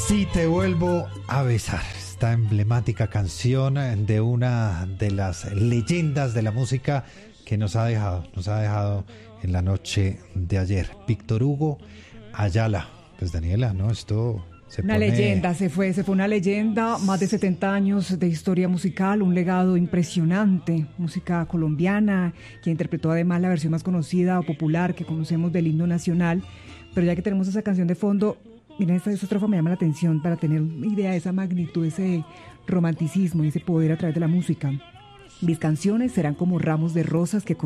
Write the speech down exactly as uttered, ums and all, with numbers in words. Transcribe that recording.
Si te vuelvo a besar, esta emblemática canción de una de las leyendas de la música que nos ha dejado, nos ha dejado en la noche de ayer. Víctor Hugo Ayala. Pues Daniela, ¿no? Esto se Una pone... leyenda, se fue, se fue una leyenda, más de setenta años de historia musical, un legado impresionante, música colombiana, que interpretó además la versión más conocida o popular que conocemos del himno nacional. Pero ya que tenemos esa canción de fondo, miren, esta, esta estrofa me llama la atención para tener una idea de esa magnitud, ese romanticismo, ese poder a través de la música. Mis canciones serán como ramos de rosas que